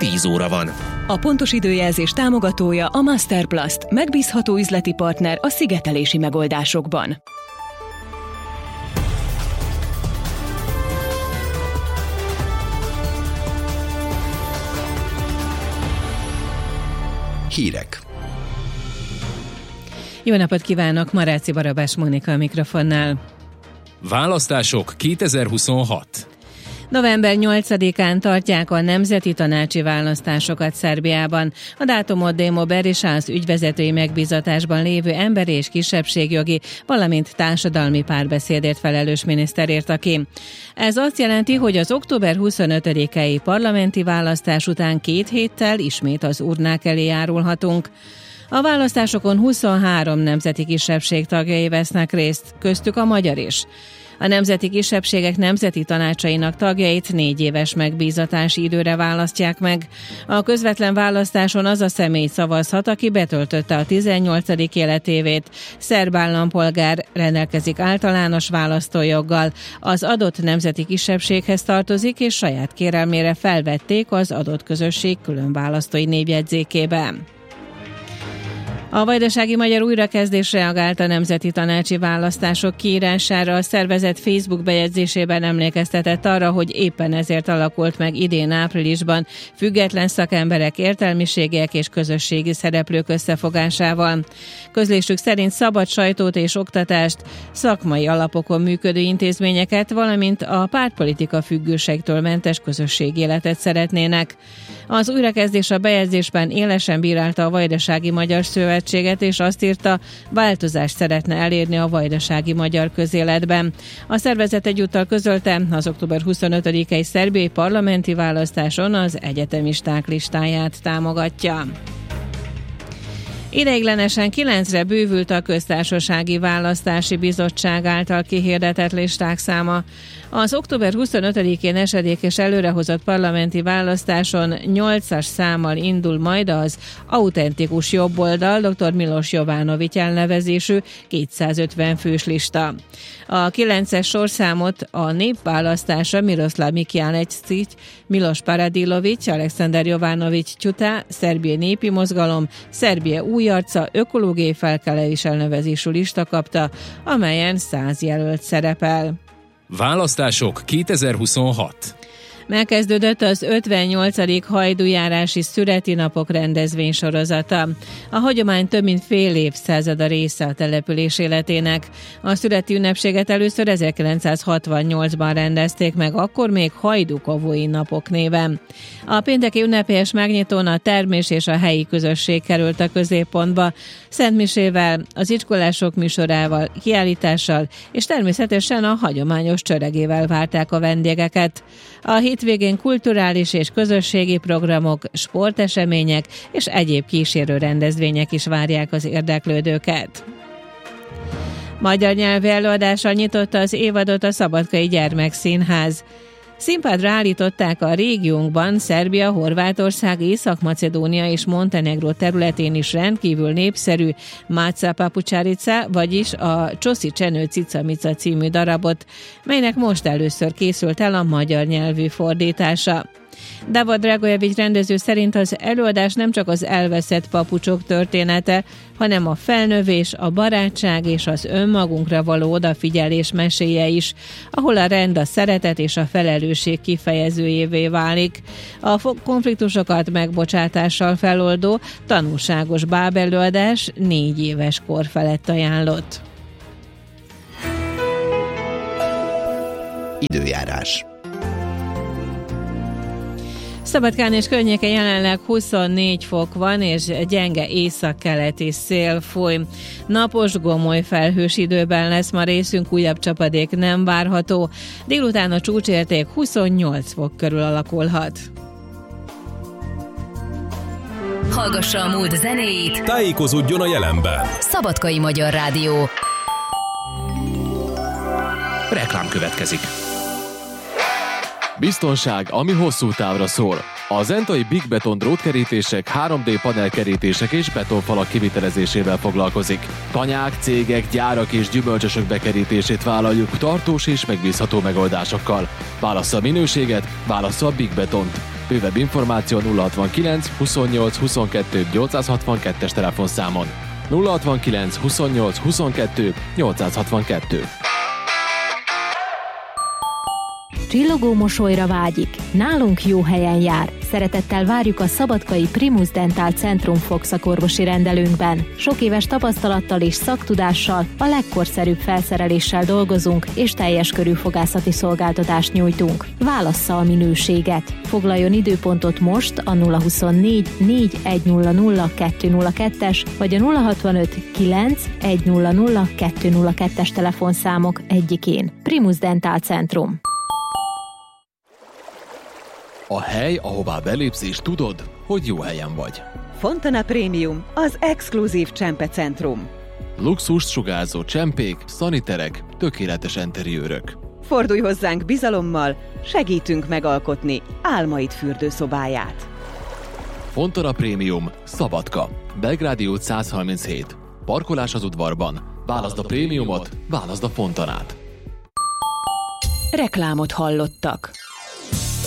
10 óra van. A pontos időjelzés támogatója a Masterplast, megbízható üzleti partner a szigetelési megoldásokban. Hírek. Jó napot kívánok, Maráci Barabás Mónika a mikrofonnál. Választások 2026. November 8-án tartják a nemzeti tanácsi választásokat Szerbiában. A dátumot Demo Berisha az ügyvezetői megbízatásban lévő emberi és kisebbségjogi, valamint társadalmi párbeszédért felelős miniszter írta ki. Ez azt jelenti, hogy az október 25-i parlamenti választás után 2 héttel ismét az urnák elé járulhatunk. A választásokon 23 nemzeti kisebbség tagjai vesznek részt, köztük a magyar is. A nemzeti kisebbségek nemzeti tanácsainak tagjait 4 éves megbízatási időre választják meg. A közvetlen választáson az a személy szavazhat, aki betöltötte a 18. életévét. Szerb állampolgár, rendelkezik általános választójoggal, az adott nemzeti kisebbséghez tartozik, és saját kérelmére felvették az adott közösség külön választói névjegyzékébe. A Vajdasági Magyar Újrakezdés reagált a nemzeti tanácsi választások kiírására. A szervezet Facebook bejegyzésében emlékeztetett arra, hogy éppen ezért alakult meg idén áprilisban független szakemberek, értelmiségiek és közösségi szereplők összefogásával. Közlésük szerint szabad sajtót és oktatást, szakmai alapokon működő intézményeket, valamint a pártpolitika függőségtől mentes közösségéletet szeretnének. Az újrakezdés a bejegyzésben élesen bírálta a Vajdasági Magyar Szövetséget, és azt írta, változást szeretne elérni a vajdasági magyar közéletben. A szervezet egyúttal közölte, az október 25-i szerbiai parlamenti választáson az egyetemisták listáját támogatja. Ideiglenesen 9-re bővült a Köztársasági Választási Bizottság által kihirdetett listák száma. Az október 25-én esedékes előrehozott parlamenti választáson 8-as számmal indul majd az autentikus jobboldal dr. Milos Jovanovics elnevezésű 250 fős lista. A 9-es sorszámot a népválasztása Miroslav Mikjánecki, Milos Paradilovics, Alexander Jovanovics Tyuta, Szerbia Népi Mozgalom, Szerbia új arca ökológiai felkelés elnevezésű lista kapta, amelyen 100 jelölt szerepel. Választások 2026. Megkezdődött az 58. hajdújárási szüreti napok rendezvénysorozata. A hagyomány több mint fél évszázada része a település életének. A szüreti ünnepséget először 1968-ban rendezték meg, akkor még hajdúkovói napok néven. A pénteki ünnepélyes megnyitón a termés és a helyi közösség került a középpontba, szentmisével, az iskolások műsorával, kiállítással és természetesen a hagyományos csöregével várták a vendégeket. A hétvégén kulturális és közösségi programok, sportesemények és egyéb kísérő rendezvények is várják az érdeklődőket. Magyar nyelvű előadással nyitotta az évadot a Szabadkai Gyermekszínház. Színpadra állították a régiónkban Szerbia, Horvátország, Észak-Macedónia és Montenegró területén is rendkívül népszerű Máca Papucsarica, vagyis a Csoszi Csenő Cica-Mica című darabot, melynek most először készült el a magyar nyelvű fordítása. Davor Dragojevics rendező szerint az előadás nem csak az elveszett papucsok története, hanem a felnövés, a barátság és az önmagunkra való odafigyelés meséje is, ahol a rend, a szeretet és a felelősség kifejezőjévé válik. A konfliktusokat megbocsátással feloldó, tanulságos bábelőadás 4 éves kor felett ajánlott. Időjárás. Szabadkán és környéke jelenleg 24 fok van, és gyenge északkeleti szél fúj. Napos, gomoly felhős időben lesz ma részünk, újabb csapadék nem várható. Délután a csúcsérték 28 fok körül alakulhat. Hallgassa a múlt zenéit, tájékozódjon a jelenben. Szabadkai Magyar Rádió. Reklám következik. Biztonság, ami hosszú távra szól. A zentai Big Beton drótkerítések, 3D panelkerítések és betonfalak kivitelezésével foglalkozik. Tanyák, cégek, gyárak és gyümölcsösök bekerítését vállaljuk tartós és megbízható megoldásokkal. Válassza a minőséget, válassza a Big Betont. Bővebb információ 069 28 22 862-es telefonszámon. 069 28 22 862. Csillogó mosolyra vágyik, nálunk jó helyen jár. Szeretettel várjuk a szabadkai Primus Dental Centrum fogszakorvosi rendelőnkben. Sok éves tapasztalattal és szaktudással, a legkorszerűbb felszereléssel dolgozunk, és teljes körű fogászati szolgáltatást nyújtunk. Válassza a minőséget. Foglaljon időpontot most a 024 4100 202-es vagy a 065 9 100 202-es telefonszámok egyikén. Primus Dental Centrum. A hely, ahová belépsz és tudod, hogy jó helyen vagy. Fontana Premium, az exkluzív csempecentrum. Luxust sugárzó csempék, szaniterek, tökéletes enteriőrök. Fordulj hozzánk bizalommal, segítünk megalkotni álmaid fürdőszobáját. Fontana Premium, Szabadka, Belgrádi út 137. Parkolás az udvarban. Válaszd a prémiumot, válaszd a Fontanát. Reklámot hallottak.